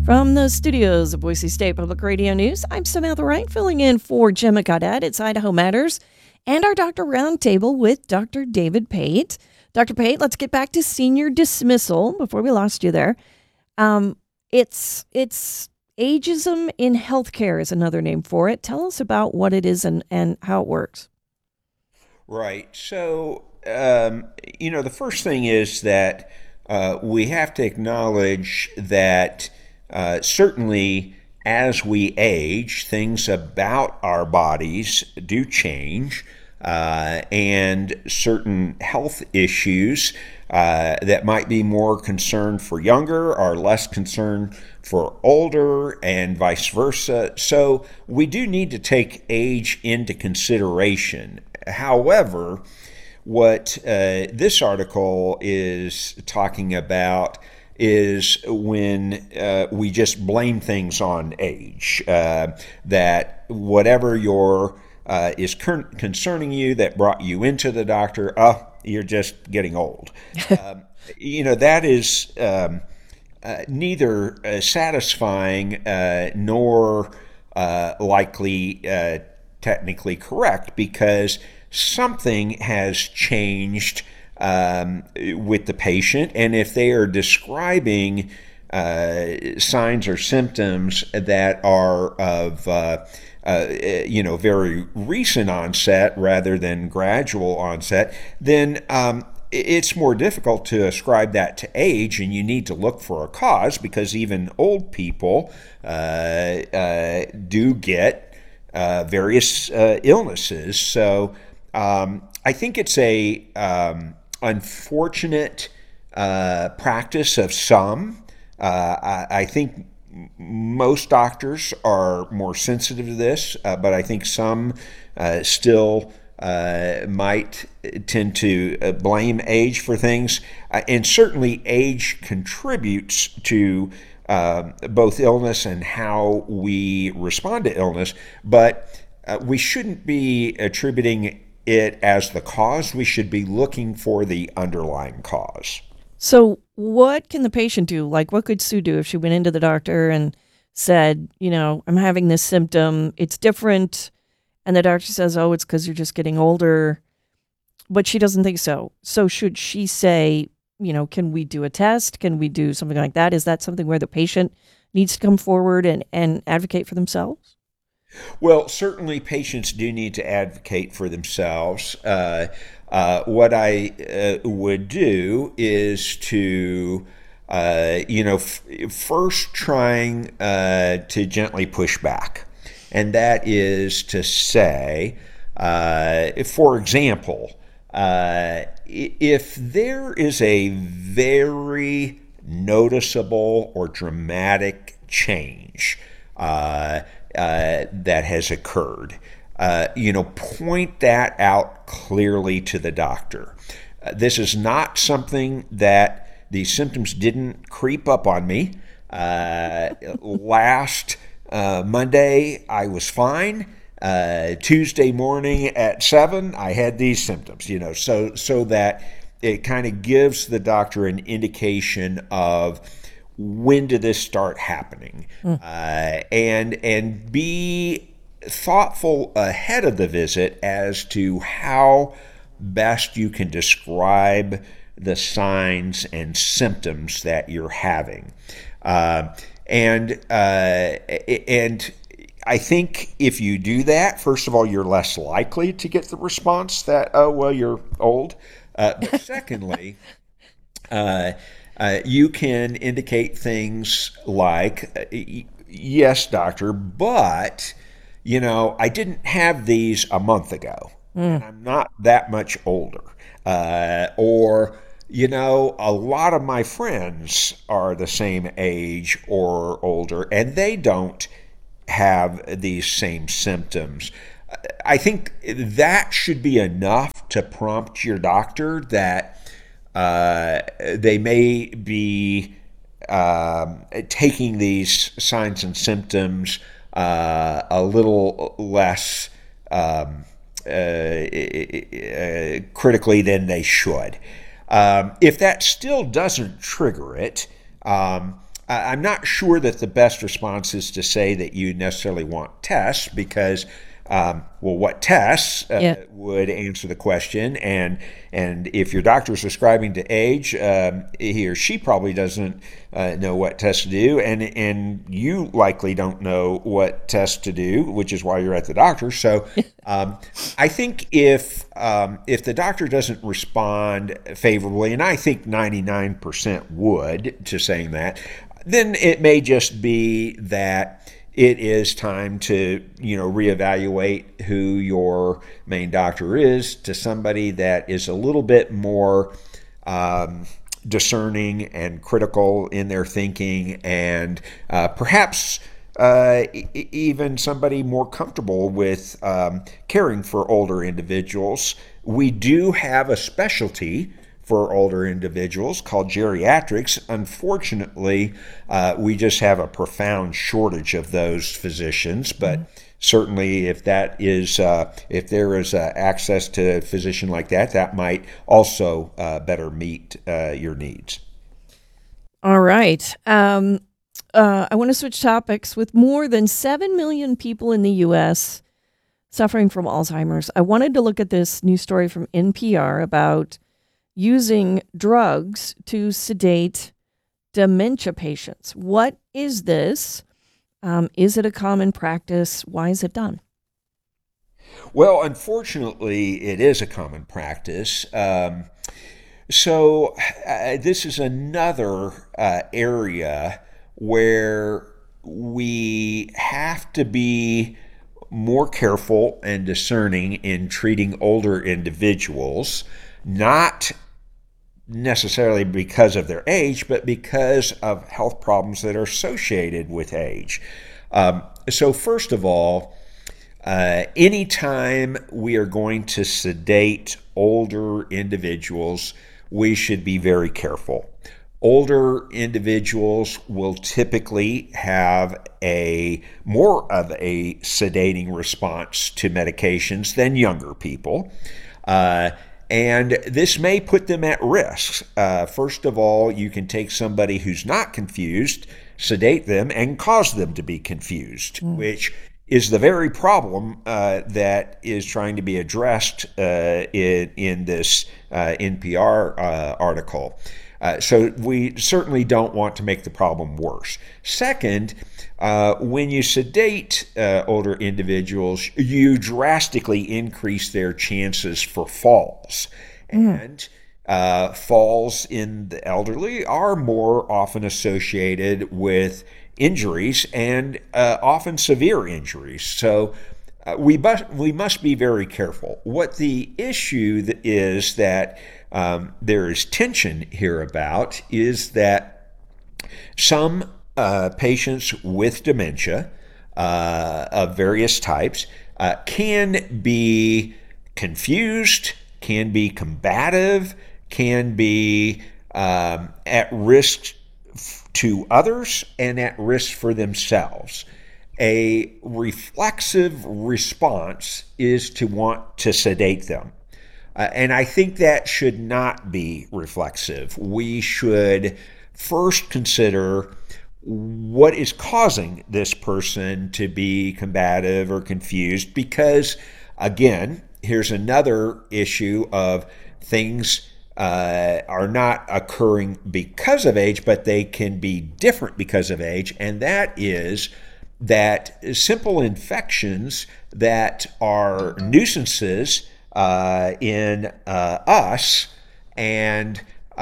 From the studios of Boise State Public Radio News, I'm Samantha Wright, filling in for Gemma Gaudette. It's Idaho Matters and our Doctor Roundtable with Dr. David Pate. Dr. Pate, let's get back to senior dismissal before we lost you there. It's ageism in healthcare is another name for it. Tell us about what it is and how it works. Right. So, the first thing is that we have to acknowledge that certainly as we age, things about our bodies do change, and certain health issues that might be more concerned for younger are less concerned for older, and vice versa. So, we do need to take age into consideration. However, what this article is talking about is when we just blame things on age, that whatever is concerning you that brought you into the doctor, you're just getting old. That is neither satisfying nor likely technically correct, because something has changed with the patient, and if they are describing signs or symptoms that are of very recent onset rather than gradual onset, then it's more difficult to ascribe that to age, and you need to look for a cause, because even old people do get various illnesses. So I think it's a unfortunate practice of some. I think most doctors are more sensitive to this, but I think some still might tend to blame age for things. And certainly age contributes to both illness and how we respond to illness, but we shouldn't be attributing it as the cause. We should be looking for the underlying cause. So what can the patient do? Like, what could Sue do if she went into the doctor and said, I'm having this symptom, it's different, and the doctor says, oh, it's because you're just getting older, but she doesn't think so. So should she say, can we do a test? Can we do something like that? Is that something where the patient needs to come forward and advocate for themselves? Well, certainly patients do need to advocate for themselves. What I would do is to, first trying to gently push back. And that is to say, for example, if there is a very noticeable or dramatic change that has occurred, point that out clearly to the doctor. This is not something that the symptoms didn't creep up on me. Last Monday, I was fine. Tuesday morning at 7, I had these symptoms, so that it kind of gives the doctor an indication of when did this start happening, and be thoughtful ahead of the visit as to how best you can describe the signs and symptoms that you're having, and I think if you do that, first of all, you're less likely to get the response that, oh, well, you're old. But secondly, you can indicate things like, yes, doctor, but, I didn't have these a month ago, and I'm not that much older. Or, a lot of my friends are the same age or older, and they don't have these same symptoms. I think that should be enough to prompt your doctor that they may be taking these signs and symptoms a little less critically than they should. If that still doesn't trigger it, I'm not sure that the best response is to say that you necessarily want tests because, well, what tests Yeah. would answer the question? And if your doctor is prescribing to age, he or she probably doesn't know what tests to do, and you likely don't know what tests to do, which is why you're at the doctor. So, I think if the doctor doesn't respond favorably, and I think 99% would to saying that, then it may just be that it is time to reevaluate who your main doctor is to somebody that is a little bit more discerning and critical in their thinking, and perhaps even somebody more comfortable with caring for older individuals. We do have a specialty for older individuals called geriatrics. Unfortunately, we just have a profound shortage of those physicians, but certainly if there is access to a physician like that, that might also better meet your needs. All right. I want to switch topics. With more than 7 million people in the U.S. suffering from Alzheimer's, I wanted to look at this new story from NPR about using drugs to sedate dementia patients. What is this? Is it a common practice? Why is it done? Well, unfortunately, it is a common practice. So this is another area where we have to be more careful and discerning in treating older individuals, not necessarily because of their age, but because of health problems that are associated with age. So first of all, anytime we are going to sedate older individuals, we should be very careful. Older individuals will typically have a more of a sedating response to medications than younger people. And this may put them at risk. First of all, you can take somebody who's not confused, sedate them, and cause them to be confused, which is the very problem that is trying to be addressed in this NPR article. So we certainly don't want to make the problem worse. Second, when you sedate older individuals, you drastically increase their chances for falls. And falls in the elderly are more often associated with injuries and often severe injuries. So we must be very careful. What the issue is that there is tension here about is that some patients with dementia of various types can be confused, can be combative, can be at risk to others and at risk for themselves. A reflexive response is to want to sedate them. And I think that should not be reflexive. We should first consider what is causing this person to be combative or confused, because, again, here's another issue of things are not occurring because of age, but they can be different because of age, and that is that simple infections that are nuisances in us and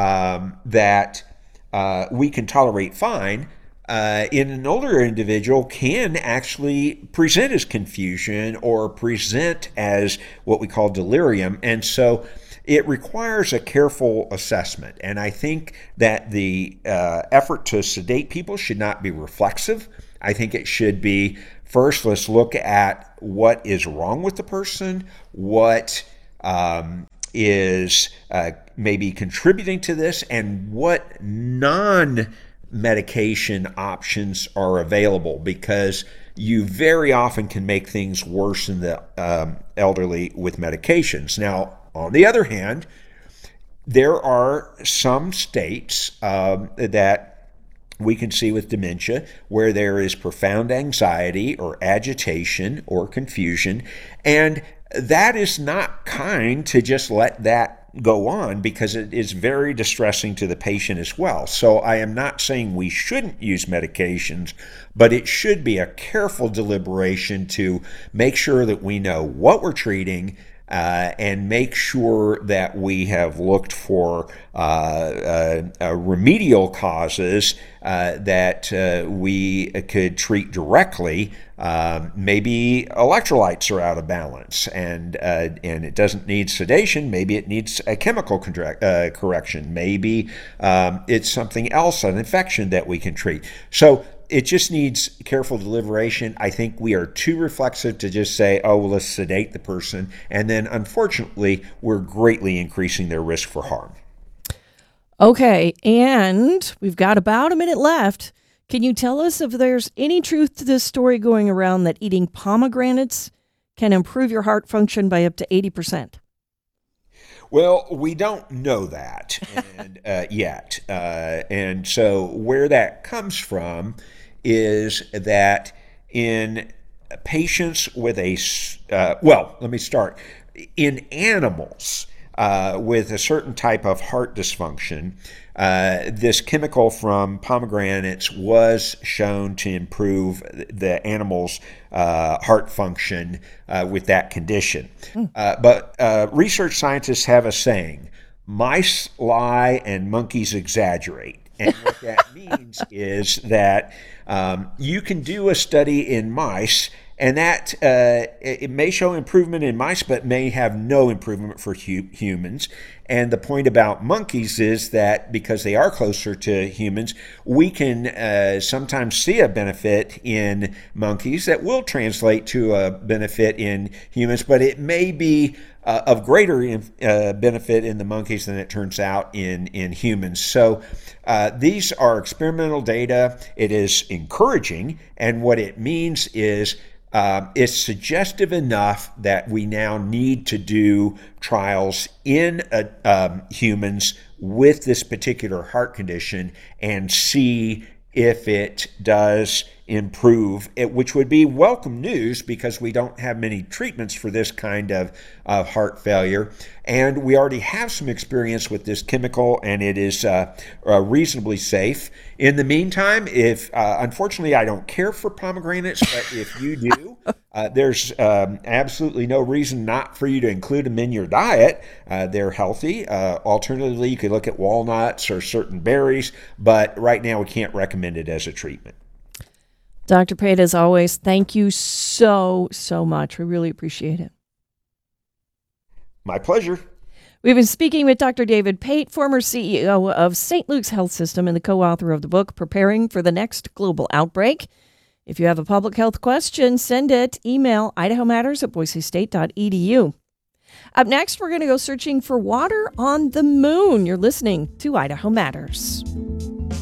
that we can tolerate fine, in an older individual can actually present as confusion or present as what we call delirium. And so it requires a careful assessment. And I think that the effort to sedate people should not be reflexive. I think it should be, first, let's look at what is wrong with the person, what is maybe contributing to this, and what non-medication options are available, because you very often can make things worse in the elderly with medications. Now, on the other hand, there are some states that we can see with dementia where there is profound anxiety or agitation or confusion, and that is not kind to just let that go on, because it is very distressing to the patient as well. So I am not saying we shouldn't use medications, but it should be a careful deliberation to make sure that we know what we're treating, and make sure that we have looked for remedial causes that we could treat directly. Maybe electrolytes are out of balance, and it doesn't need sedation. Maybe it needs a chemical correction. Maybe it's something else, an infection that we can treat. So it just needs careful deliberation. I think we are too reflexive to just say, oh, well, let's sedate the person. And then, unfortunately, we're greatly increasing their risk for harm. Okay, and we've got about a minute left. Can you tell us if there's any truth to this story going around that eating pomegranates can improve your heart function by up to 80%? Well, we don't know that yet. And so where that comes from is that in patients with let me start. In animals with a certain type of heart dysfunction, this chemical from pomegranates was shown to improve the animal's heart function with that condition. But research scientists have a saying: mice lie and monkeys exaggerate. And what that means is that you can do a study in mice, and that it may show improvement in mice, but may have no improvement for humans. And the point about monkeys is that because they are closer to humans, we can sometimes see a benefit in monkeys that will translate to a benefit in humans, but it may be of greater benefit in the monkeys than it turns out in humans. So these are experimental data. It is encouraging, and what it means is it's suggestive enough that we now need to do trials in humans with this particular heart condition and see if it does improve, which would be welcome news because we don't have many treatments for this kind of heart failure. And we already have some experience with this chemical, and it is reasonably safe. In the meantime, if unfortunately I don't care for pomegranates, but if you do, there's absolutely no reason not for you to include them in your diet. They're healthy. Alternatively, you could look at walnuts or certain berries, but right now we can't recommend it as a treatment. Dr. Pate, as always, thank you so much. We really appreciate it. My pleasure. We've been speaking with Dr. David Pate, former CEO of St. Luke's Health System and the co-author of the book, Preparing for the Next Global Outbreak. If you have a public health question, send it. Email idahomatters@boisestate.edu. Up next, we're going to go searching for water on the moon. You're listening to Idaho Matters.